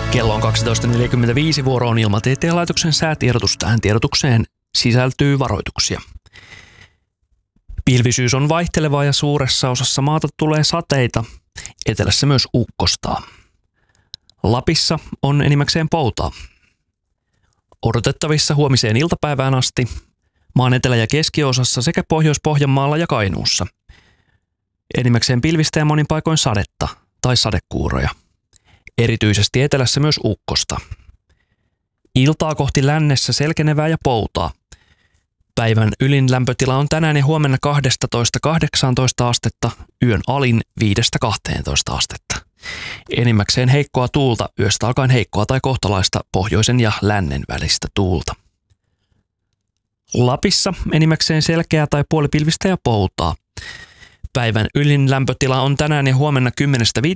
Kello on 12.45, vuoro on Ilmatieteen laitoksen säätiedotus. Tähän tiedotukseen sisältyy varoituksia. Pilvisyys on vaihtelevaa ja suuressa osassa maata tulee sateita. Etelässä myös ukkostaa. Lapissa on enimmäkseen poutaa. Odotettavissa huomiseen iltapäivään asti maan etelä- ja keskiosassa sekä Pohjois-Pohjanmaalla ja Kainuussa. Enimmäkseen pilvistä ja monin paikoin sadetta tai sadekuuroja. Erityisesti etelässä myös ukkosta. Iltaa kohti lännessä selkenevää ja poutaa. Päivän ylin lämpötila on tänään ja huomenna 12–18 astetta, yön alin 5–12 astetta. Enimmäkseen heikkoa tuulta, yöstä alkaen heikkoa tai kohtalaista pohjoisen ja lännen välistä tuulta. Lapissa enimmäkseen selkeää tai puolipilvistä ja poutaa. Päivän ylin lämpötila on tänään ja huomenna